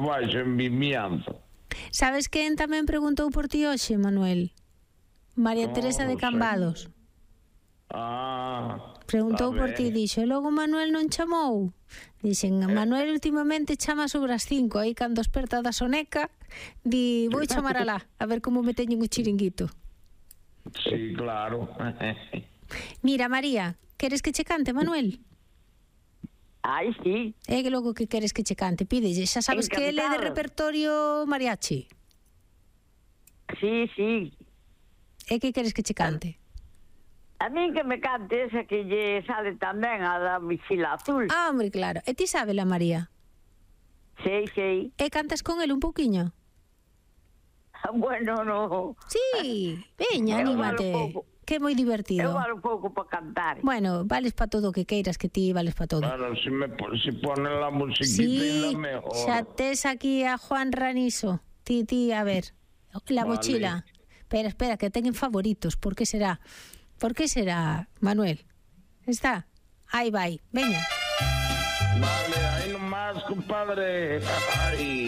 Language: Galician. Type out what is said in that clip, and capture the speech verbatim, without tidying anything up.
baixo en Vimianzo. Sabes quen tamén preguntou por ti hoxe, Manuel? María No, Teresa de non sei. Cambados. Ah, Preguntou a por ti, ver. dixo, e logo Manuel non chamou? Dixen, Manuel últimamente chama sobre as cinco, aí cando esperta da soneca, di, vou chamar alá, a ver como me teñen o chiringuito. Sí, claro. Mira, María, queres que che cante, Manuel? Ai, sí. E que logo que queres que che cante? Pídelle, xa sabes que ele é de Encantado. repertorio mariachi. Sí, sí. E que queres que che cante? A min que me cante esa que lle sale tamén a da Mixila Azul. Ah, hombre, claro. E ti sabe la María? Sei, sei. E cantas con ele un pouquiño? Bueno, no. Sí, veña, Eu anímate. valo pouco. Que é moi Eu divertido. valo pouco para cantar. Bueno, vales para todo o que queiras, que ti vales para todo. Bueno, si me po- si ponen la musiquita Sí, ainda mejor. xa tes aquí a Juan Raniso. Ti, ti, a ver, la Vale. mochila. Espera, espera, que teñen favoritos. Por que será? Por que será, Manuel? Está? Aí vai, veña. Vale, ahí nomás, compadre. Ay.